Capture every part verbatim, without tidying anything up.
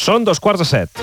Són dos quarts de set.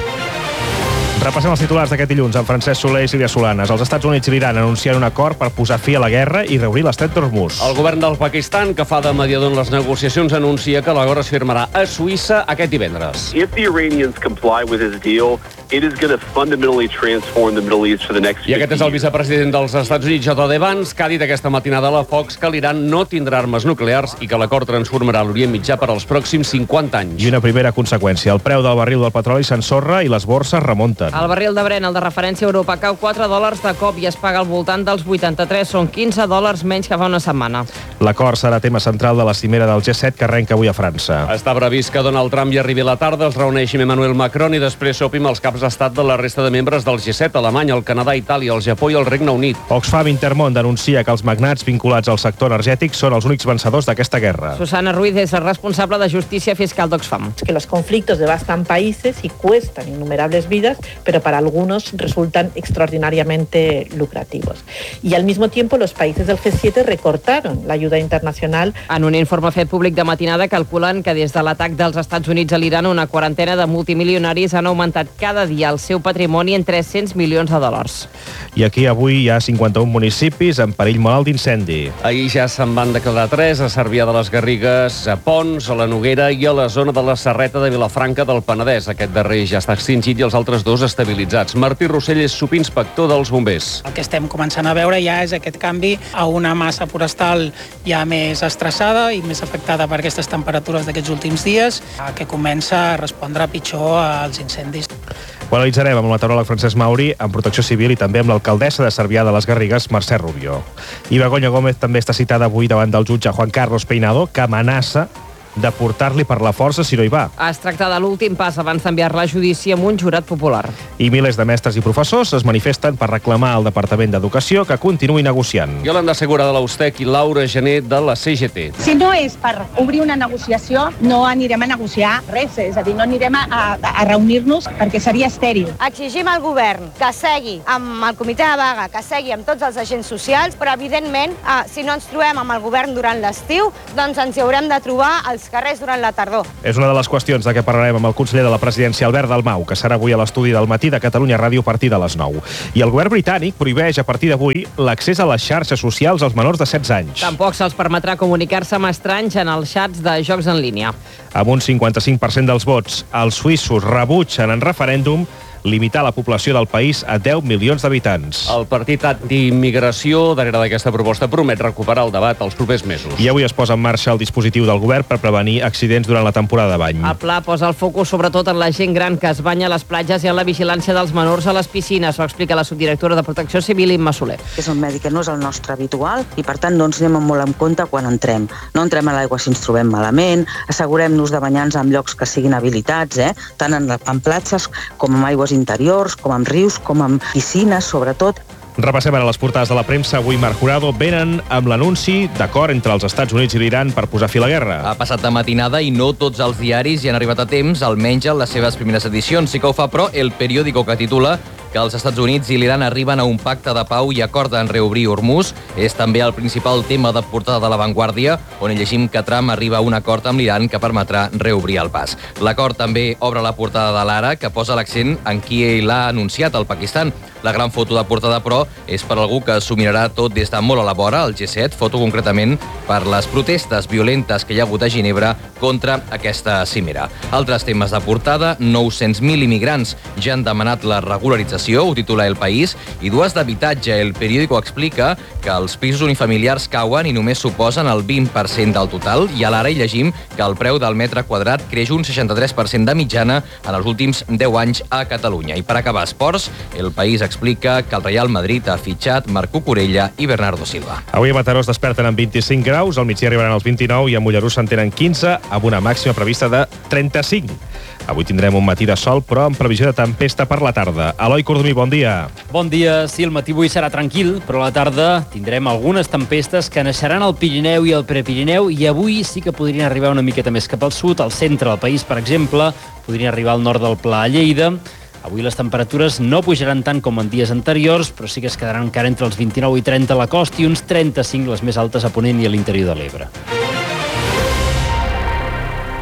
Repassem els titulars d'aquest dilluns amb Francesc Soler i Sílvia Solanes. Els Estats Units i l'Iran anuncien un acord per posar fi a la guerra i reobrir l'estret d'Hormuz. El govern del Pakistan, que fa de mediador en les negociacions, anuncia que l'acord es firmarà a Suïssa aquest divendres. If the Iranians comply with his deal, it is going to fundamentally transform the Middle East for the next I aquest és el vicepresident dels Estats Units, J D Vance, que ha dit aquesta matinada a la Fox que l'Iran no tindrà armes nuclears i que l'acord transformarà l'Orient Mitjà per als pròxims cinquanta anys. I una primera conseqüència. El preu del barril del petroli s'ensorra i les borses remunten. El barril de Brent, el de referència a Europa, cau quatre dòlars de cop i es paga al voltant dels vuitanta-tres. Són quinze dòlars menys que fa una setmana. L'acord serà tema central de la cimera del G set que arrenca avui a França. Està previst que Donald Trump hi arribi a la tarda, es reuneixi amb Emmanuel Macron i després sopi amb els caps d'estat de la resta de membres del G set, Alemanya, el Canadà, Itàlia, el Japó i el Regne Unit. Oxfam Intermón denuncia que els magnats vinculats al sector energètic són els únics vencedors d'aquesta guerra. Susana Ruiz és la responsable de Justícia Fiscal d'Oxfam. Que los conflictos devastan países y cuestan innumerables vidas, pero para algunos resultan extraordinariamente lucrativos. Y al mismo tiempo los países del G siete recortaron la ayuda internacional. En un informe fet públic de matinada calculen que des de l'atac dels Estats Units a l'Iran una quarantena de multimilionaris han augmentat cada dia el seu patrimoni en tres-cents milions de dòlars. I aquí avui hi ha cinquanta-un municipis en perill molt alt d'incendi. Ahir ja se'n van declarar tres, a Cervià de les Garrigues, a Pons, a la Noguera i a la zona de la Serreta de Vilafranca del Penedès. Aquest darrer ja està extingit i els altres dos estabilitzats. Martí Rossell és subinspector dels bombers. El que estem començant a veure ja és aquest canvi a una massa forestal ja més estressada i més afectada per aquestes temperatures d'aquests últims dies, que comença a respondre pitjor als incendis. Ho analitzarem amb el meteoròleg Francesc Mauri, amb Protecció Civil i també amb l'alcaldessa de Cervià de les Garrigues, Mercè Rubio. I Begoña Gómez també està citada avui davant del jutge Juan Carlos Peinado, que amenaça de portar-li per la força si no hi va. Es tracta de l'últim pas abans d'enviar-la a judici amb un jurat popular. I milers de mestres i professors es manifesten per reclamar al Departament d'Educació que continuï negociant. Iolanda Segura de l'Ustec i Laura Gené de la C G T. Si no és per obrir una negociació, no anirem a negociar res, és a dir, no anirem a, a reunir-nos perquè seria estèril. Exigim al govern que segui amb el comitè de vaga, que segui amb tots els agents socials, però evidentment, eh, si no ens trobem amb el govern durant l'estiu, doncs ens hi haurem de trobar als carrers durant la tardor. És una de les qüestions de què parlarem amb el conseller de la Presidència, Albert Dalmau, que serà avui a l'estudi del matí de Catalunya Ràdio a partir de les nou. I el govern britànic prohibeix a partir d'avui l'accés a les xarxes socials als menors de setze anys. Tampoc se'ls permetrà comunicar-se amb estranys en els xats de jocs en línia. Amb un cinquanta-cinc per cent dels vots, els suïssos rebutgen en referèndum limitar la població del país a deu milions d'habitants. El partit antiimmigració, darrere d'aquesta proposta, promet recuperar el debat els propers mesos. I avui es posa en marxa el dispositiu del govern per prevenir accidents durant la temporada de bany. El pla posa el focus sobretot en la gent gran que es banya a les platges i en la vigilància dels menors a les piscines, ho explica la subdirectora de Protecció Civil, Imma Soler. És un medi que no és el nostre habitual i per tant no ens anem molt en compte quan entrem. No entrem a l'aigua si ens trobem malament, assegurem-nos de banyar-nos en llocs que siguin habilitats, eh? tant en, en platges com en aigües interiors, com amb rius, com amb piscines, sobretot. Repassem ara les portades de la premsa. Avui Marc Jurado venen amb l'anunci d'acord entre els Estats Units i l'Iran per posar fi a la guerra. Ha passat de matinada i no tots els diaris hi han arribat a temps, almenys en les seves primeres edicions. Sí que ho fa, però, El Periódico, que titula que els Estats Units i l'Iran arriben a un pacte de pau i acorden reobrir Hormuz. És també el principal tema de portada de La Vanguardia, on llegim que Trump arriba a un acord amb l'Iran que permetrà reobrir el pas. L'acord també obre la portada de l'Ara, que posa l'accent en qui l'ha anunciat, el Pakistan. La gran foto de portada, però, és per algú que s'ho mirarà tot des de molt a la vora, el G set, foto concretament per les protestes violentes que hi ha hagut a Ginebra contra aquesta cimera. Altres temes de portada: nou-cents mil immigrants ja han demanat la regularització, ho titula El País, i dues d'habitatge. El Periódico explica que els pisos unifamiliars cauen i només suposen el vint per cent del total, i a l'Ara hi llegim que el preu del metre quadrat creix un seixanta-tres per cent de mitjana en els últims deu anys a Catalunya. I per acabar esports, El País explica que el Real Madrid ha fitxat Marc Cucurella i Bernardo Silva. Avui a Mataró es desperten amb vint-i-cinc graus, al migdia arribaran els vint-i-nou i a Mollerussa en tenen quinze, amb una màxima prevista de trenta-cinc. Avui tindrem un matí de sol, però amb previsió de tempesta per la tarda. Eloi Cordomí, bon dia. Bon dia. Sí, el matí avui serà tranquil, però a la tarda tindrem algunes tempestes que naixeran al Pirineu i al Prepirineu, i avui sí que podrien arribar una miqueta més cap al sud, al centre del país, per exemple, podrien arribar al nord del Pla a Lleida. Avui les temperatures no pujaran tant com en dies anteriors, però sí que es quedaran encara entre els vint-i-nou i trenta a la costa i uns trenta-cinc les més altes a Ponent i a l'interior de l'Ebre.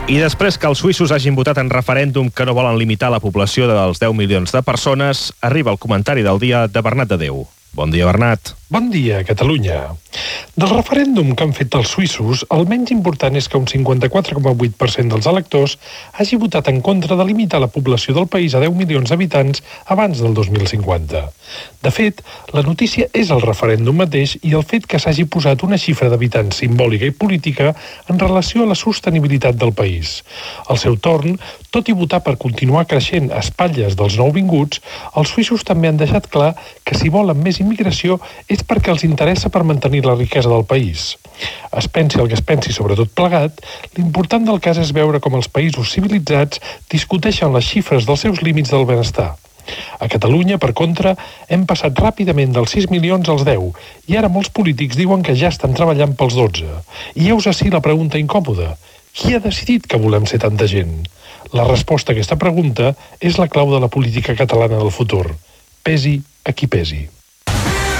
I després que els suïssos hagin votat en referèndum que no volen limitar la població dels deu milions de persones, arriba el comentari del dia de Bernat de Déu. Bon dia, Bernat. Bon dia, Catalunya. Del referèndum que han fet els suïssos, el menys important és que un cinquanta-quatre coma vuit per cent dels electors hagi votat en contra de limitar la població del país a deu milions d'habitants abans del dos mil cinquanta. De fet, la notícia és el referèndum mateix i el fet que s'hagi posat una xifra d'habitants simbòlica i política en relació a la sostenibilitat del país. Al seu torn, tot i votar per continuar creixent a espatlles dels nouvinguts, els suïssos també han deixat clar que si volen més immigració és perquè els interessa per mantenir la riquesa del país. Es pensi el que es pensi sobre tot plegat, l'important del cas és veure com els països civilitzats discuteixen les xifres dels seus límits del benestar. A Catalunya, per contra, hem passat ràpidament dels sis milions als deu i ara molts polítics diuen que ja estan treballant pels dotze. I heus ací la pregunta incòmoda. Qui ha decidit que volem ser tanta gent? La resposta a aquesta pregunta és la clau de la política catalana del futur. Pesi a qui pesi.